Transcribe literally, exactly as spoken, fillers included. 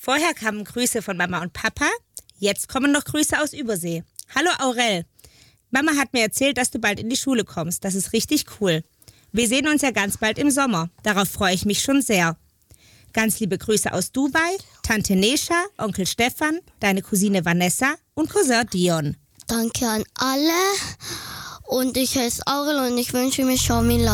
Vorher kamen Grüße von Mama und Papa, jetzt kommen noch Grüße aus Übersee. Hallo Aurel. Mama hat mir erzählt, dass du bald in die Schule kommst. Das ist richtig cool. Wir sehen uns ja ganz bald im Sommer. Darauf freue ich mich schon sehr. Ganz liebe Grüße aus Dubai, Tante Nesha, Onkel Stefan, deine Cousine Vanessa und Cousin Dion. Danke an alle und ich heiße Aurel und ich wünsche mir Schaumila.